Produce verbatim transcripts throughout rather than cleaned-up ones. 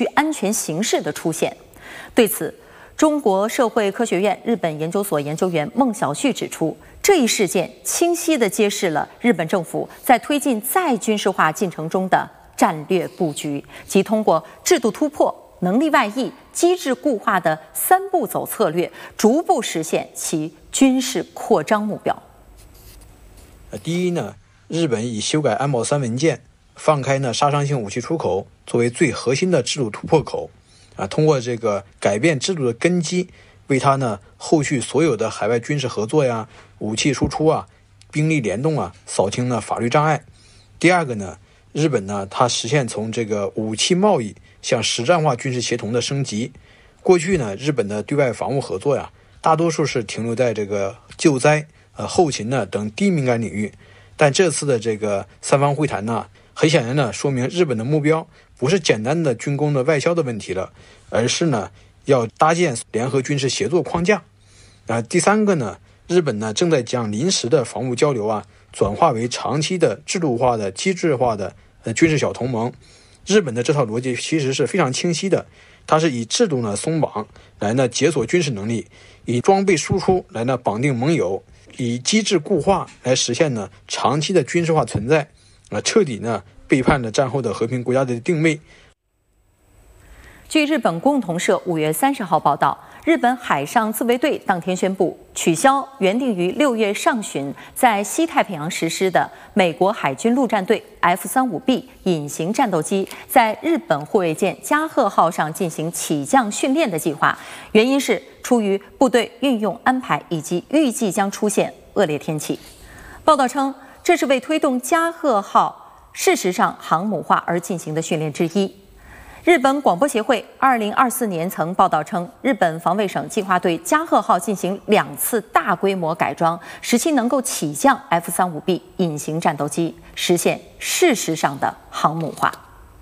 区安全形势的出现。对此，中国社会科学院日本研究所研究员孟晓旭指出，这一事件清晰地揭示了日本政府在推进再军事化进程中的战略布局，即通过制度突破、能力外溢、机制固化的三步走策略，逐步实现其军事扩张目标。 第一呢，日本以修改安保三文件，放开呢杀伤性武器出口作为最核心的制度突破口，啊，通过这个改变制度的根基，为它呢后续所有的海外军事合作呀、武器输出啊、兵力联动啊，扫清了法律障碍。第二个呢，日本呢它实现从这个武器贸易向实战化军事协同的升级。过去呢，日本的对外防务合作呀，大多数是停留在这个救灾、呃后勤呢等低敏感领域。但这次的这个三方会谈呢，很显然呢，说明日本的目标不是简单的军工的外销的问题了，而是呢要搭建联合军事协作框架。啊，第三个呢，日本呢正在将临时的防务交流啊转化为长期的制度化的机制化的呃军事小同盟。日本的这套逻辑其实是非常清晰的，它是以制度呢松绑来呢解锁军事能力，以装备输出来呢绑定盟友，以机制固化来实现呢长期的军事化存在，啊，彻底呢背叛了战后的和平国家的定位。 据日本共同社五月三十号报道，日本海上自卫队当天宣布取消原定于六月上旬在西太平洋实施的美国海军陆战队 F 三十五 B 隐形战斗机在日本护卫舰加贺号上进行起降训练的计划，原因是出于部队运用安排以及预计将出现恶劣天气。报道称，这是为推动加贺号事实上航母化而进行的训练之一。日本广播协会二零二四年曾报道称，日本防卫省计划对加贺号进行两次大规模改装，使其能够起降 F 三十五 B 隐形战斗机，实现事实上的航母化。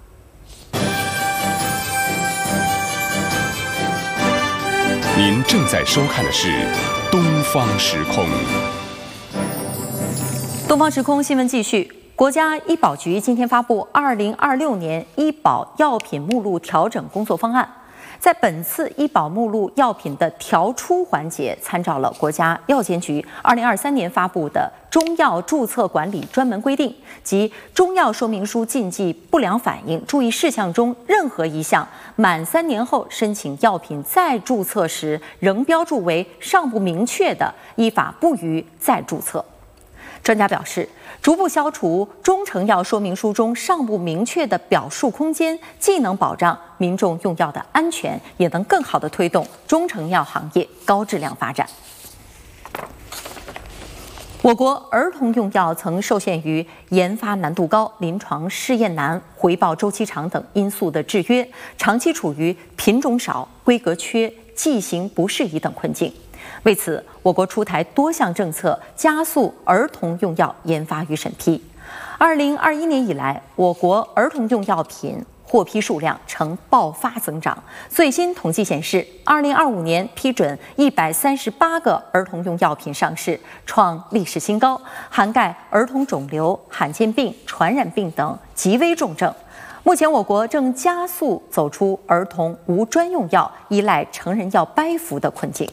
您正在收看的是《东方时空》。 东方时空新闻继续。国家医保局今天发布二零二六年医保药品目录调整工作方案。在本次医保目录药品的调出环节，参照了国家药监局二零二三年发布的中药注册管理专门规定及中药说明书禁忌不良反应注意事项中任何一项，满三年后申请药品再注册时仍标注为尚不明确的，依法不予再注册。专家表示，逐步消除中成药说明书中尚不明确的表述空间，既能保障民众用药的安全，也能更好地推动中成药行业高质量发展。我国儿童用药曾受限于研发难度高、临床试验难、回报周期长等因素的制约，长期处于品种少、规格缺、剂型不适宜等困境。为此，我国出台多项政策，加速儿童用药研发与审批。二零二一年以来，我国儿童用药品获批数量呈爆发增长。最新统计显示，二零二五年批准一百三十八个儿童用药品上市，创历史新高，涵盖儿童肿瘤、罕见病、传染病等极危重症。目前，我国正加速走出儿童无专用药、依赖成人药掰服的困境。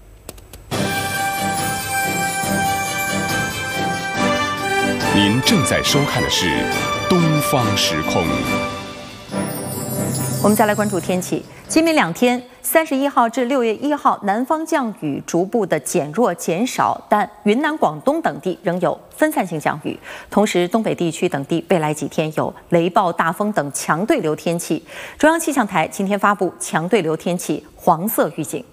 您正在收看的是《东方时空》。 我们再来关注天气。今明两天，三十一号至六月一号，南方降雨逐步的减弱减少，但云南、广东等地仍有分散性降雨。同时，东北地区等地未来几天有雷暴、大风等强对流天气。中央气象台今天发布强对流天气黄色预警。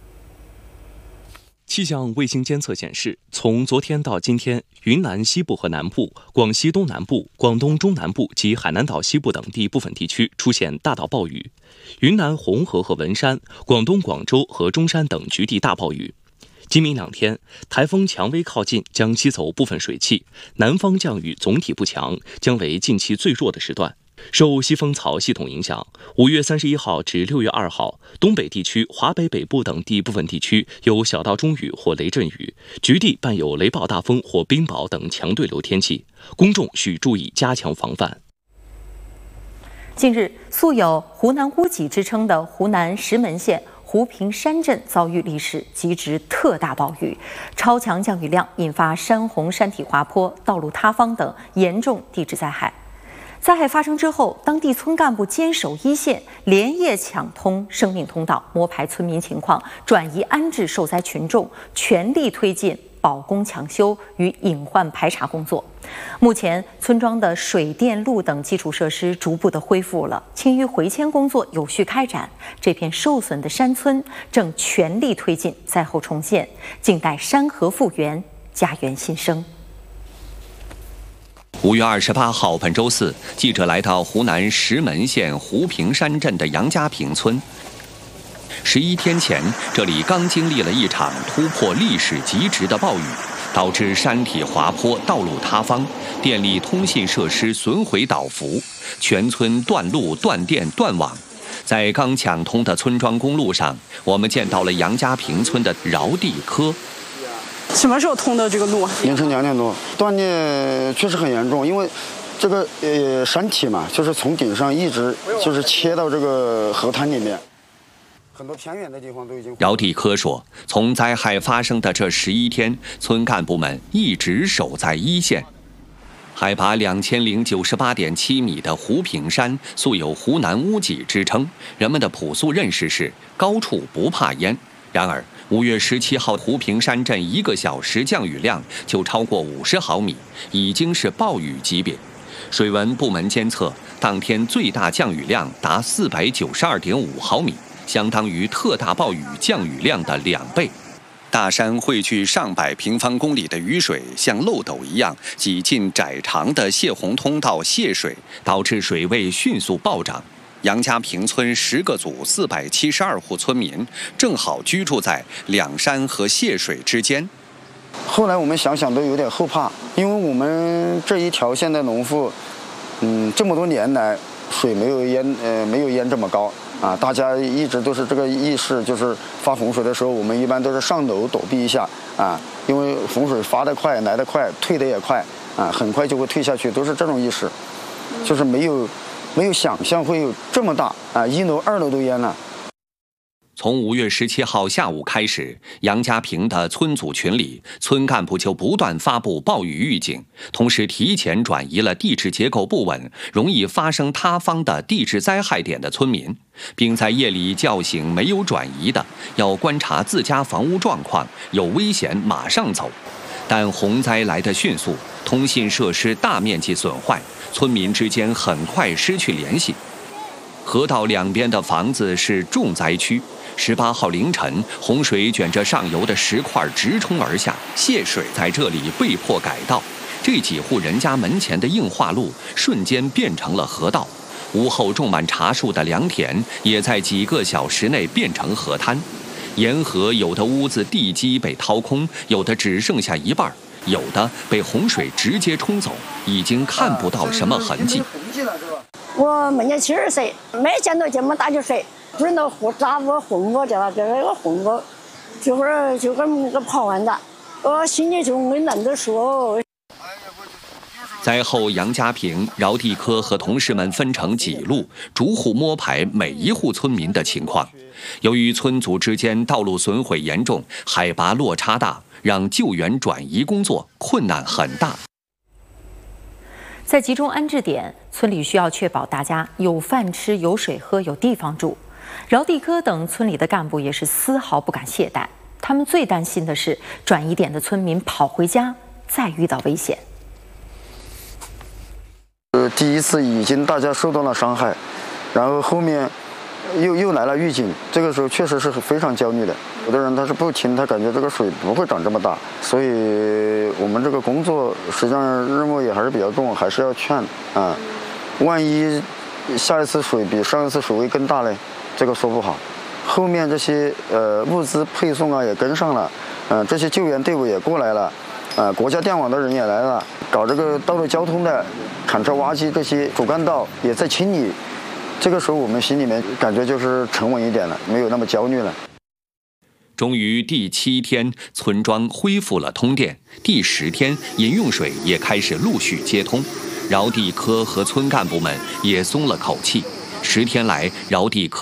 气象卫星监测显示，从昨天到今天，云南西部和南部、广西东南部、广东中南部及海南岛西部等地部分地区出现大到暴雨，云南红河和文山、广东广州和中山等局地大暴雨。今明两天，台风蔷薇靠近，将吸走部分水汽，南方降雨总体不强，将为近期最弱的时段。受西风槽系统影响，五月三十一号至六月二号，东北地区、华北北部等地部分地区有小到中雨或雷阵雨，局地伴有雷暴大风或冰雹等强对流天气，公众需注意加强防范。 近日，素有湖南屋脊之称的湖南石门县湖平山镇遭遇历史极值特大暴雨，超强降雨量引发山洪、山体滑坡、道路塌方等严重地质灾害。灾害发生之后，当地村干部坚守一线，连夜抢通生命通道，摸排村民情况，转移安置受灾群众，全力推进保工抢修与隐患排查工作。目前，村庄的水电路等基础设施逐步的恢复了，清淤回迁工作有序开展。这片受损的山村正全力推进灾后重建，静待山河复原，家园新生。 五月二十八号，本周四，记者来到湖南石门县湖平山镇的杨家坪村。十一天前，这里刚经历了一场突破历史极值的暴雨，导致山体滑坡、道路塌方、电力通信设施损毁倒伏，全村断路、断电、断网。在刚抢通的村庄公路上，我们见到了杨家坪村的饶地科。 什么时候通的这个路？ 凌晨两点多，断裂确实很严重，因为这个呃山体嘛，就是从顶上一直就是切到这个河滩里面，很多偏远的地方都已经。 饶地科说，从灾害发生的这十一天，村干部们一直守在一线。海拔两千零九十八点七米的湖平山素有湖南屋脊之称，人们的朴素认识是高处不怕淹。然而五月十七号，湖平山镇一个小时降雨量就超过五十毫米，已经是暴雨级别。水文部门监测，当天最大降雨量达四百九十二点五毫米，相当于特大暴雨降雨量的两倍。大山汇聚上百平方公里的雨水，像漏斗一样挤进窄长的泄洪通道泄水，导致水位迅速暴涨。杨家坪村十个组四百七十二户村民正好居住在两山和泄水之间。 后来我们想想都有点后怕，因为我们这一条线的农户，嗯，这么多年来水没有淹，呃，没有淹这么高啊。大家一直都是这个意识，就是发洪水的时候，我们一般都是上楼躲避一下啊，因为洪水发得快，来得快，退得也快啊，很快就会退下去，都是这种意识，就是没有。没有想象会有这么大啊！一楼、二楼都淹了。 从五月十七号下午开始，杨家坪的村组群里，村干部就不断发布暴雨预警，同时提前转移了地质结构不稳、容易发生塌方的地质灾害点的村民，并在夜里叫醒没有转移的，要观察自家房屋状况，有危险马上走。但洪灾来得迅速，通信设施大面积损坏。村民之间很快失去联系，河道两边的房子是重灾区。十八号凌晨，洪水卷着上游的石块直冲而下，泄水在这里被迫改道。这几户人家门前的硬化路瞬间变成了河道，屋后种满茶树的良田也在几个小时内变成河滩。沿河有的屋子地基被掏空，有的只剩下一半。有的被洪水直接冲走，已经看不到什么痕迹。 我今年七十岁，没见到这么大的水，不知道湖咋我混过去了，这个混过，这会儿就跟那个跑完的，我心里就没难得说。 灾后，杨家坪、饶地科和同事们分成几路，逐户摸排每一户村民的情况。由于村组之间道路损毁严重，海拔落差大，让救援转移工作困难很大。 在集中安置点，村里需要确保大家有饭吃、有水喝、有地方住。饶地科等村里的干部也是丝毫不敢懈怠，他们最担心的是转移点的村民跑回家，再遇到危险。 呃，第一次已经大家受到了伤害，然后后面又又来了预警，这个时候确实是非常焦虑的。有的人他是不听，他感觉这个水不会长这么大，所以我们这个工作实际上任务也还是比较重，还是要劝啊。万一下一次水比上一次水位更大嘞，这个说不好。后面这些呃物资配送啊也跟上了，嗯、呃，这些救援队伍也过来了，啊、呃，国家电网的人也来了，搞这个道路交通的铲车挖机这些主干道也在清理。这个时候我们心里面感觉就是沉稳一点了，没有那么焦虑了。 终于第七天，村庄恢复了通电。第十天，饮用水也开始陆续接通。饶地科和村干部们也松了口气。 十天来，饶地可